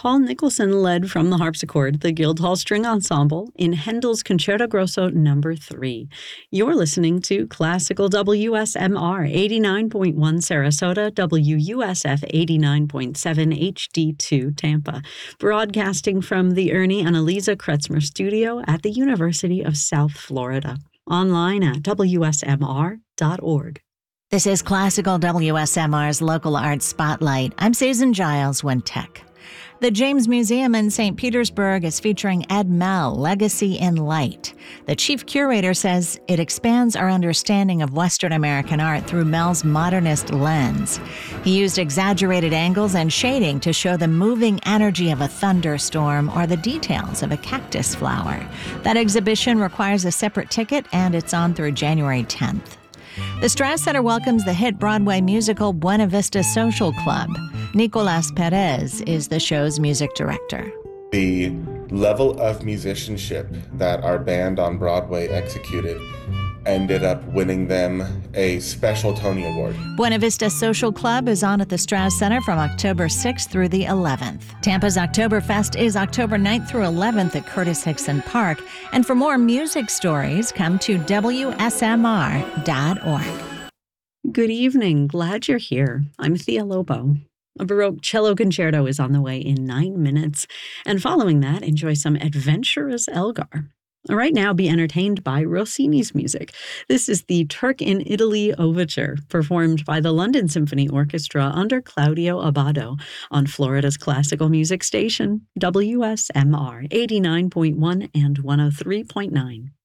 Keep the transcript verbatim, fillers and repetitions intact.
Paul Nicholson led from the harpsichord the Guildhall String Ensemble in Handel's Concerto Grosso Number three. You're listening to Classical W S M R eighty-nine point one Sarasota, W U S F eighty-nine point seven H D two Tampa, broadcasting from the Ernie and Eliza Kretzmer Studio at the University of South Florida. Online at W S M R dot org. This is Classical W S M R's Local Arts Spotlight. I'm Susan Giles, Wintec. The James Museum in Saint Petersburg is featuring Ed Mell, Legacy in Light. The chief curator says it expands our understanding of Western American art through Mell's modernist lens. He used exaggerated angles and shading to show the moving energy of a thunderstorm or the details of a cactus flower. That exhibition requires a separate ticket, and it's on through January tenth. The Strass Center welcomes the hit Broadway musical Buena Vista Social Club. Nicolas Perez is the show's music director. The level of musicianship that our band on Broadway executed ended up winning them a special Tony Award. Buena Vista Social Club is on at the Strass Center from October sixth through the eleventh. Tampa's Oktoberfest is October ninth through eleventh at Curtis Hickson Park. And for more music stories, come to W S M R dot org. Good evening. Glad you're here. I'm Thea Lobo. A Baroque cello concerto is on the way in nine minutes. And following that, enjoy some adventurous Elgar. Right now, be entertained by Rossini's music. This is the Turk in Italy Overture, performed by the London Symphony Orchestra under Claudio Abbado on Florida's classical music station, W S M R eighty-nine point one and one oh three point nine.